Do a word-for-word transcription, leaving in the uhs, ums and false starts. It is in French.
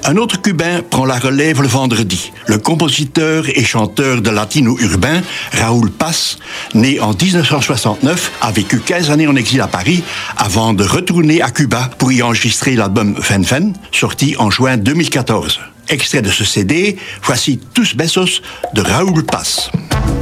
Un autre Cubain prend la relève le vendredi. Le compositeur et chanteur de latino urbain, Raúl Paz, né en dix-neuf cent soixante-neuf, a vécu quinze années en exil à Paris avant de retourner à Cuba pour y enregistrer l'album Fen Fen, sorti en juin deux mille quatorze. Extrait de ce C D, voici Tous Besos de Raúl Paz.